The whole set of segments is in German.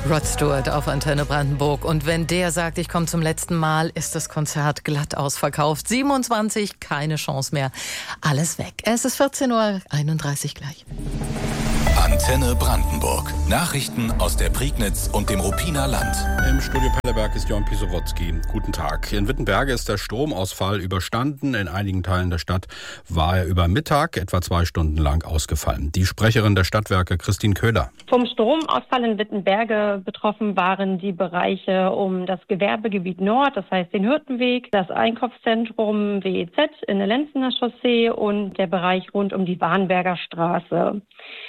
Rod Stewart auf Antenne Brandenburg. Und wenn der sagt, ich komme zum letzten Mal, ist das Konzert glatt ausverkauft. 27, keine Chance mehr. Alles weg. Es ist 14:31 Uhr gleich. Antenne Brandenburg. Nachrichten aus der Prignitz und dem Ruppiner Land. Im Studio Pelleberg ist Jon Pisowotzki. Guten Tag. In Wittenberge ist der Stromausfall überstanden. In einigen Teilen der Stadt war er über Mittag etwa 2 Stunden lang ausgefallen. Die Sprecherin der Stadtwerke, Christine Köhler. Vom Stromausfall in Wittenberge betroffen waren die Bereiche um das Gewerbegebiet Nord, das heißt den Hürtenweg, das Einkaufszentrum WEZ in der Lenzener Chaussee und der Bereich rund um die Warnberger Straße.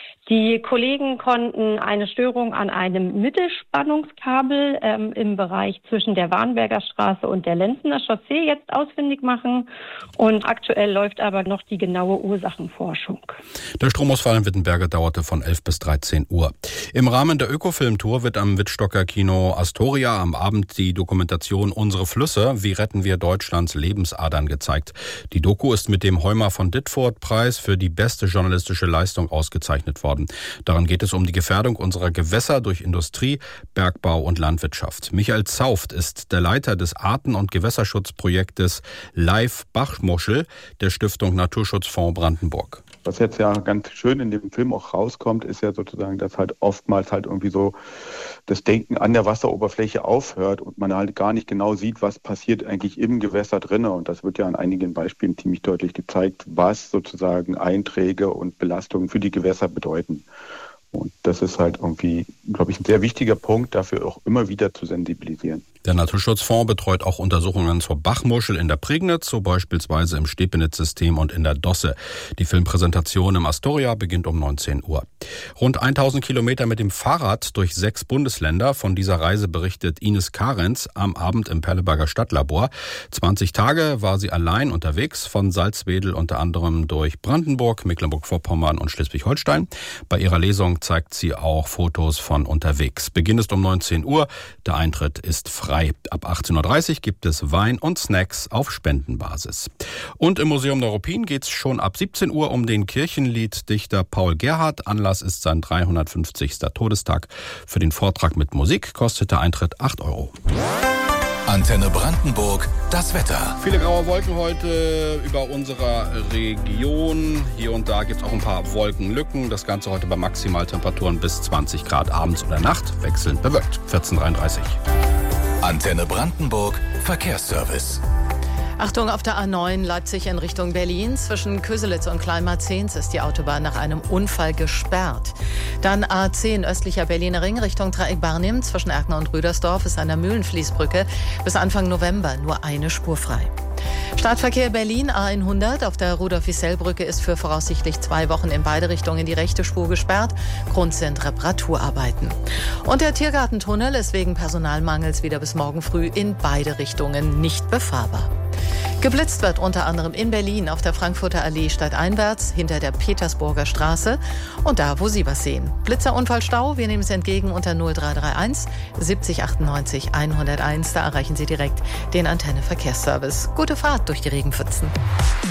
Die Kollegen konnten eine Störung an einem Mittelspannungskabel im Bereich zwischen der Warnberger Straße und der Lenzener Chaussee jetzt ausfindig machen. Und aktuell läuft aber noch die genaue Ursachenforschung. Der Stromausfall in Wittenberge dauerte von 11 bis 13 Uhr. Im Rahmen der Ökofilmtour wird am Wittstocker Kino Astoria am Abend die Dokumentation Unsere Flüsse, wie retten wir Deutschlands Lebensadern gezeigt. Die Doku ist mit dem Heumer von Ditfurth-Preis für die beste journalistische Leistung ausgezeichnet worden. Daran geht es um die Gefährdung unserer Gewässer durch Industrie, Bergbau und Landwirtschaft. Michael Zauft ist der Leiter des Arten- und Gewässerschutzprojektes Live Bachmuschel der Stiftung Naturschutzfonds Brandenburg. Was jetzt ja ganz schön in dem Film auch rauskommt, ist ja sozusagen, dass halt oftmals halt irgendwie so das Denken an der Wasseroberfläche aufhört und man halt gar nicht genau sieht, was passiert eigentlich im Gewässer drinne. Und das wird ja an einigen Beispielen ziemlich deutlich gezeigt, was sozusagen Einträge und Belastungen für die Gewässer bedeuten. Und das ist halt irgendwie, glaube ich, ein sehr wichtiger Punkt, dafür auch immer wieder zu sensibilisieren. Der Naturschutzfonds betreut auch Untersuchungen zur Bachmuschel in der Prignitz, so beispielsweise im Stepenitz-System und in der Dosse. Die Filmpräsentation im Astoria beginnt um 19 Uhr. Rund 1000 Kilometer mit dem Fahrrad durch 6 Bundesländer. Von dieser Reise berichtet Ines Karenz am Abend im Perleberger Stadtlabor. 20 Tage war sie allein unterwegs, von Salzwedel unter anderem durch Brandenburg, Mecklenburg-Vorpommern und Schleswig-Holstein. Bei ihrer Lesung zeigt sie auch Fotos von unterwegs. Beginn ist um 19 Uhr. Der Eintritt ist frei. Ab 18:30 Uhr gibt es Wein und Snacks auf Spendenbasis. Und im Museum der Ruppin geht es schon ab 17 Uhr um den Kirchenlieddichter Paul Gerhardt. Anlass ist sein 350. Todestag. Für den Vortrag mit Musik kostet der Eintritt 8 €. Antenne Brandenburg, das Wetter. Viele graue Wolken heute über unserer Region. Hier und da gibt es auch ein paar Wolkenlücken. Das Ganze heute bei Maximaltemperaturen bis 20 Grad abends oder Nacht, wechselnd bewölkt. 14:33 Uhr. Antenne Brandenburg, Verkehrsservice. Achtung, auf der A9 Leipzig in Richtung Berlin. Zwischen Köselitz und Kleinmarzehns ist die Autobahn nach einem Unfall gesperrt. Dann A10 östlicher Berliner Ring Richtung Dreieck Barnim. Zwischen Erkner und Rüdersdorf ist an der Mühlenfließbrücke bis Anfang November nur eine Spur frei. Startverkehr Berlin A100 auf der Rudolf-Wissell-Brücke ist für voraussichtlich 2 Wochen in beide Richtungen die rechte Spur gesperrt. Grund sind Reparaturarbeiten. Und der Tiergartentunnel ist wegen Personalmangels wieder bis morgen früh in beide Richtungen nicht befahrbar. Geblitzt wird unter anderem in Berlin auf der Frankfurter Allee stadteinwärts, hinter der Petersburger Straße und da, wo Sie was sehen. Blitzerunfallstau, wir nehmen es entgegen unter 0331 70 98 101. Da erreichen Sie direkt den Antenne Verkehrsservice. Gute Fahrt durch die Regenpfützen.